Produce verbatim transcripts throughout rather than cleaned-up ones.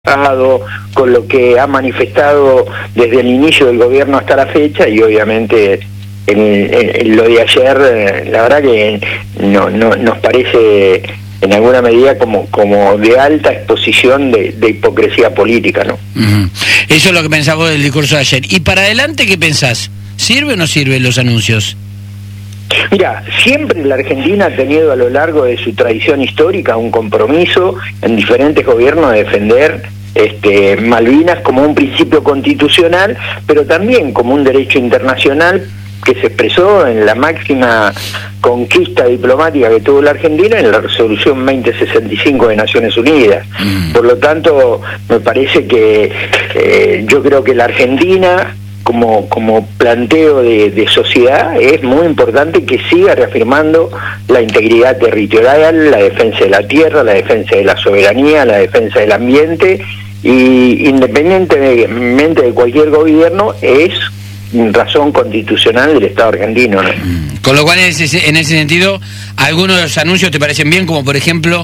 con lo que ha manifestado desde el inicio del gobierno hasta la fecha, y obviamente en, en, en lo de ayer, la verdad que no, no nos parece en alguna medida como, como de alta exposición de, de hipocresía política, ¿no? Uh-huh. Eso es lo que pensaba del discurso de ayer. ¿Y para adelante qué pensás? ¿Sirve o no sirven los anuncios? Mira, siempre la Argentina ha tenido a lo largo de su tradición histórica un compromiso en diferentes gobiernos de defender este, Malvinas como un principio constitucional, pero también como un derecho internacional que se expresó en la máxima conquista diplomática que tuvo la Argentina en la resolución veinte sesenta y cinco de Naciones Unidas. Mm. Por lo tanto, me parece que eh, yo creo que la Argentina como como planteo de, de sociedad es muy importante que siga reafirmando la integridad territorial, la defensa de la tierra, la defensa de la soberanía, la defensa del ambiente, y independientemente de cualquier gobierno es razón constitucional del Estado argentino, ¿no? Con lo cual, en ese, en ese sentido, algunos de los anuncios te parecen bien, como por ejemplo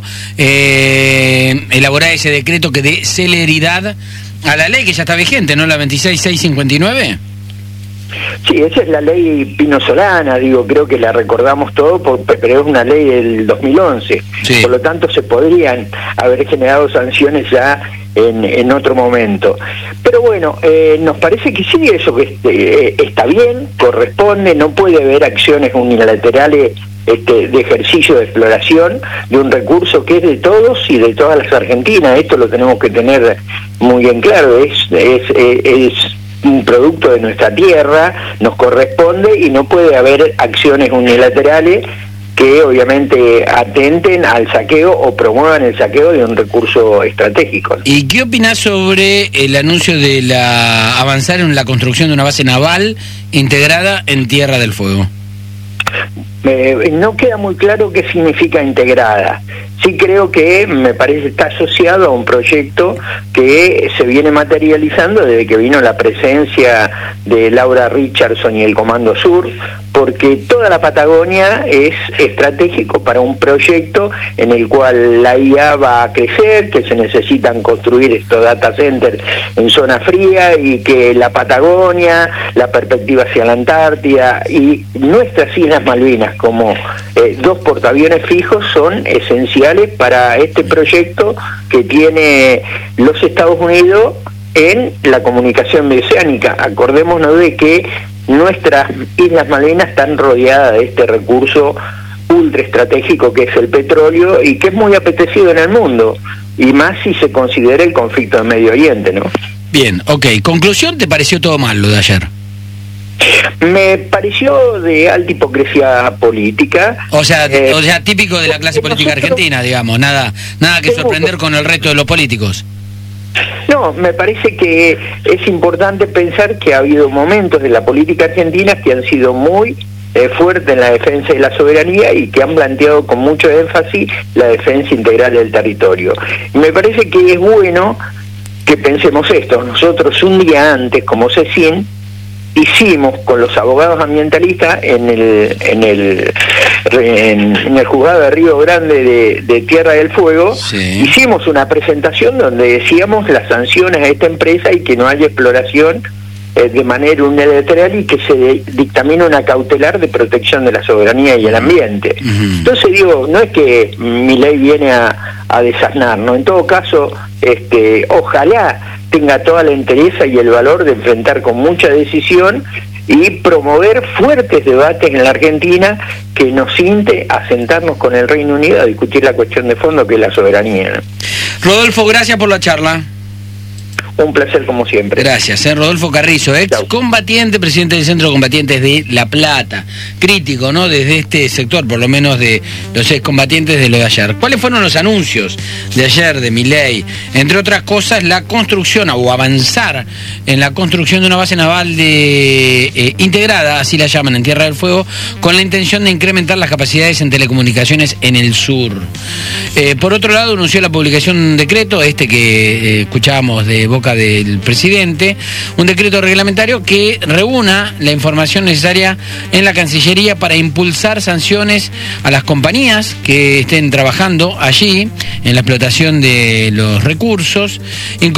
eh, elaborar ese decreto que dé celeridad a la ley que ya está vigente, ¿no? La veintiséis mil seiscientos cincuenta y nueve. Sí, esa es la ley Pino Solana, digo, creo que la recordamos todo, por, pero es una ley del dos mil once, sí. Por lo tanto se podrían haber generado sanciones ya en, en otro momento. Pero bueno, eh, nos parece que sí, eso que eh, está bien, corresponde, no puede haber acciones unilaterales Este, de ejercicio de exploración de un recurso que es de todos y de todas las argentinas. Esto lo tenemos que tener muy bien claro, es, es, es, es un producto de nuestra tierra, nos corresponde y no puede haber acciones unilaterales que obviamente atenten al saqueo o promuevan el saqueo de un recurso estratégico, ¿no? ¿Y qué opinás sobre el anuncio de la avanzar en la construcción de una base naval integrada en Tierra del Fuego? Eh, no queda muy claro qué significa integrada. Sí creo que me parece está asociado a un proyecto que se viene materializando desde que vino la presencia de Laura Richardson y el Comando Sur, porque toda la Patagonia es estratégico para un proyecto en el cual la I A va a crecer, que se necesitan construir estos data centers en zona fría, y que la Patagonia, la perspectiva hacia la Antártida y nuestras Islas Malvinas como eh, dos portaaviones fijos son esenciales para este proyecto que tiene los Estados Unidos en la comunicación bioceánica. Acordémonos de que nuestras Islas Malvinas están rodeadas de este recurso ultra estratégico que es el petróleo y que es muy apetecido en el mundo, y más si se considera el conflicto en Medio Oriente, ¿no? Bien, ok. Conclusión, ¿te pareció todo mal lo de ayer? Me pareció de alta hipocresía política. O sea, eh, o sea, típico de la clase política nosotros, argentina, digamos, nada, nada que sorprender con el resto de los políticos. No, me parece que es importante pensar que ha habido momentos de la política argentina que han sido muy eh, fuertes en la defensa de la soberanía y que han planteado con mucho énfasis la defensa integral del territorio. Me parece que es bueno que pensemos esto. Nosotros un día antes, como CECIN, hicimos con los abogados ambientalistas en el en el en, en el juzgado de Río Grande de, de Tierra del Fuego, sí. Hicimos una presentación donde decíamos las sanciones a esta empresa y que no haya exploración eh, de manera unilateral y que se de, dictamine una cautelar de protección de la soberanía y el ambiente. Uh-huh. Entonces digo, no es que mi ley viene a, a desasnar, ¿no? En todo caso, este, ojalá tenga toda la entereza y el valor de enfrentar con mucha decisión y promover fuertes debates en la Argentina que nos inste a sentarnos con el Reino Unido a discutir la cuestión de fondo que es la soberanía, ¿no? Rodolfo, gracias por la charla. Un placer como siempre. Gracias, ¿eh? Rodolfo Carrizo, ex combatiente, presidente del Centro de Combatientes de La Plata. Crítico, ¿no? Desde este sector, por lo menos de los excombatientes de lo de ayer. ¿Cuáles fueron los anuncios de ayer de Milei? Entre otras cosas, la construcción o avanzar en la construcción de una base naval de eh, integrada, así la llaman, en Tierra del Fuego, con la intención de incrementar las capacidades en telecomunicaciones en el sur. Eh, por otro lado, anunció la publicación de un decreto, este que eh, escuchábamos de boca boca del presidente, un decreto reglamentario que reúna la información necesaria en la Cancillería para impulsar sanciones a las compañías que estén trabajando allí en la explotación de los recursos,